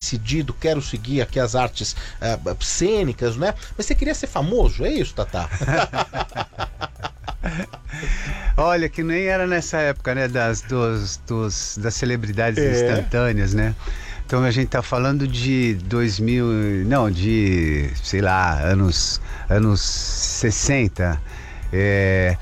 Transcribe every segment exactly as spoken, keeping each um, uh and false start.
decidido, quero seguir aqui as artes uh, cênicas, né? Mas você queria ser famoso, é isso, Tatá? Olha, que nem era nessa época, né, das, dos, dos, das celebridades É. instantâneas, né? Então a gente tá falando de dois mil, não, de, sei lá, anos, anos sessenta. É,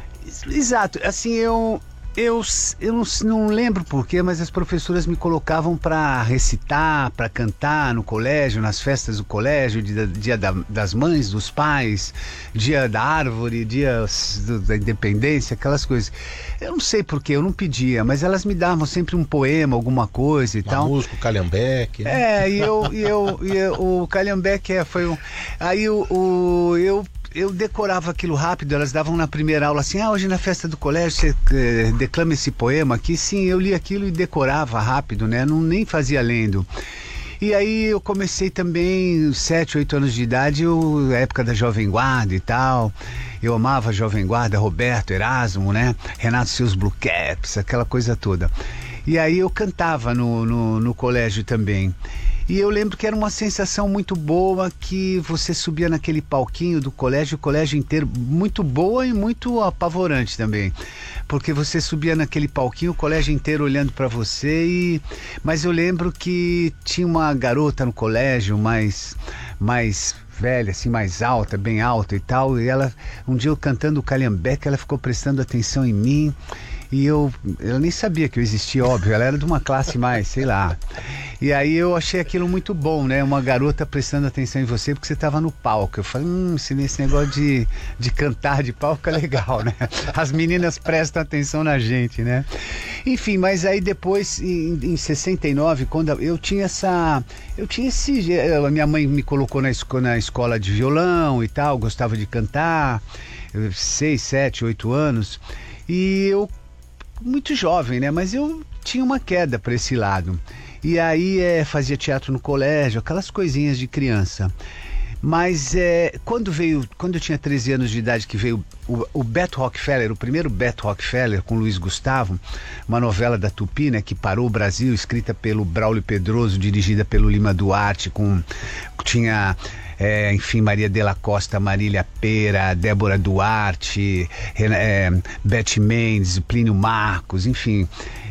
exato, assim, eu... Eu, eu não, não lembro porquê, mas as professoras me colocavam para recitar, para cantar no colégio, nas festas do colégio, dia, dia da, das mães, dos pais, dia da árvore, dia do, da independência, aquelas coisas. Eu não sei porquê, eu não pedia, mas elas me davam sempre um poema, alguma coisa e Uma tal. música, o Calhambeque, né? É, e eu, e eu, e eu o Calhambeque é, foi um... Aí o, o, eu... eu decorava aquilo rápido, elas davam na primeira aula assim, ah, hoje na festa do colégio você eh, declama esse poema aqui. Sim, eu li aquilo e decorava rápido, né? Não nem fazia lendo. E aí eu comecei também, sete, oito anos de idade, eu, época da Jovem Guarda e tal. Eu amava a Jovem Guarda, Roberto, Erasmo, né? Renato Seus Blue Caps, aquela coisa toda. E aí eu cantava no, no, no colégio também. E eu lembro que era uma sensação muito boa, que você subia naquele palquinho do colégio, o colégio inteiro, muito boa e muito apavorante também. Porque você subia naquele palquinho, o colégio inteiro olhando para você e... Mas eu lembro que tinha uma garota no colégio, mais, mais velha, assim, mais alta, bem alta e tal. E ela, um dia eu cantando o Calhambeque, ela ficou prestando atenção em mim. E eu, eu nem sabia que eu existia, óbvio, ela era de uma classe mais, sei lá. E aí eu achei aquilo muito bom, né? Uma garota prestando atenção em você porque você estava no palco. Eu falei, hum, esse, esse negócio de, de cantar de palco é legal, né? As meninas prestam atenção na gente, né? Enfim, mas aí depois, em, em sessenta e nove, quando eu tinha essa... Eu tinha esse... A minha mãe me colocou na, esco, na escola de violão e tal, gostava de cantar, seis, sete, oito anos. E eu... muito jovem, né? Mas eu tinha uma queda para esse lado. E aí é, fazia teatro no colégio, aquelas coisinhas de criança. Mas é, quando veio, quando eu tinha treze anos de idade, que veio o, o Beto Rockefeller, o primeiro Beto Rockefeller com Luiz Gustavo, uma novela da Tupi, né, que parou o Brasil, escrita pelo Braulio Pedroso, dirigida pelo Lima Duarte, com tinha É, enfim, Maria de la Costa, Marília Pera, Débora Duarte, é, Beth Mendes, Plínio Marcos, enfim.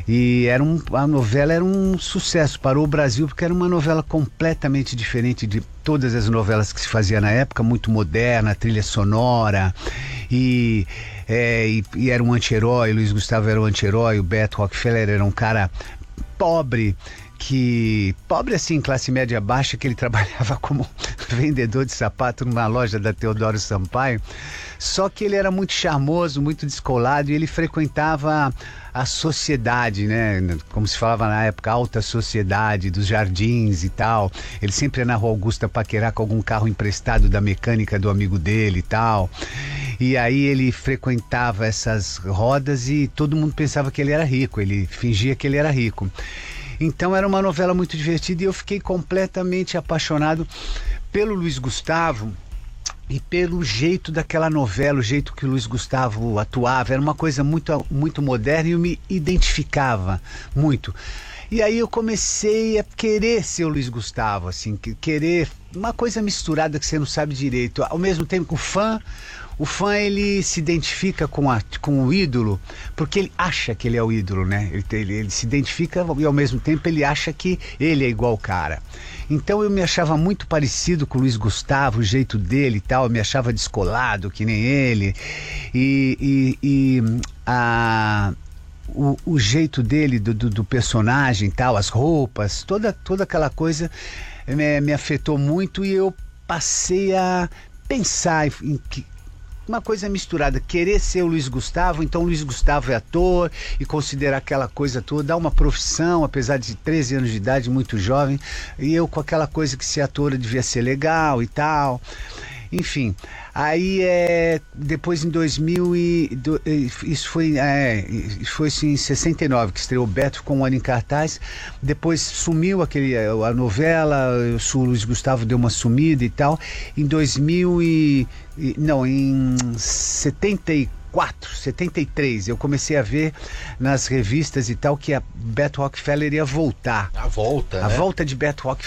E era um, a novela era um sucesso, parou o Brasil porque era uma novela completamente diferente de todas as novelas que se fazia na época, muito moderna, trilha sonora, e, é, e, e era um anti-herói, Luiz Gustavo era um anti-herói, o Beto Rockefeller era um cara pobre, que pobre assim, classe média baixa, que ele trabalhava como vendedor de sapato numa loja da Teodoro Sampaio, só que ele era muito charmoso, muito descolado, e ele frequentava a sociedade, né, como se falava na época, alta sociedade dos jardins e tal. Ele sempre ia na Rua Augusta paquerar com algum carro emprestado da mecânica do amigo dele e tal. E aí ele frequentava essas rodas e todo mundo pensava que ele era rico, ele fingia que ele era rico. Então era uma novela muito divertida e eu fiquei completamente apaixonado pelo Luiz Gustavo e pelo jeito daquela novela, o jeito que o Luiz Gustavo atuava. Era uma coisa muito, muito moderna e eu me identificava muito. E aí eu comecei a querer ser o Luiz Gustavo, assim, querer uma coisa misturada que você não sabe direito. Ao mesmo tempo que o fã... O fã, ele se identifica com, a, com o ídolo porque ele acha que ele é o ídolo, né? Ele, ele, ele se identifica e ao mesmo tempo ele acha que ele é igual o cara. Então eu me achava muito parecido com o Luiz Gustavo, o jeito dele e tal, eu me achava descolado que nem ele. E, e, e a... O, o jeito dele, do, do, do personagem tal, as roupas, toda, toda aquela coisa me, me afetou muito e eu passei a pensar em que uma coisa misturada, querer ser o Luiz Gustavo, então o Luiz Gustavo é ator e considerar aquela coisa toda, dar uma profissão, apesar de treze anos de idade, muito jovem, e eu com aquela coisa que ser ator devia ser legal e tal. Enfim, aí é, depois em dois mil e do, isso foi é, foi assim, em sessenta e nove que estreou o Beto, com um ano em cartaz. Depois sumiu aquele, a novela, o Luiz Gustavo deu uma sumida e tal. Em dois mil e não, em setenta e quatro, setenta e três, eu comecei a ver nas revistas e tal que a Beto Rockefeller ia voltar. A volta, A né? volta de Beto Rockefeller.